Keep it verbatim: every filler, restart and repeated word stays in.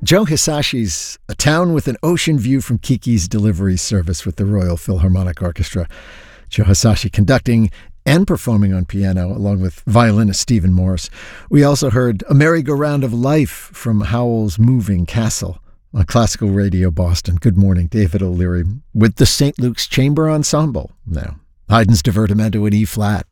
Joe Hisashi's A Town with an Ocean View from Kiki's Delivery Service with the Royal Philharmonic Orchestra. Joe Hisashi conducting and performing on piano, along with violinist Stephen Morris. We also heard A Merry-Go-Round of Life from Howell's Moving Castle on Classical Radio Boston. Good morning, David O'Leary with the Saint Luke's Chamber Ensemble now. Haydn's Divertimento in E-flat.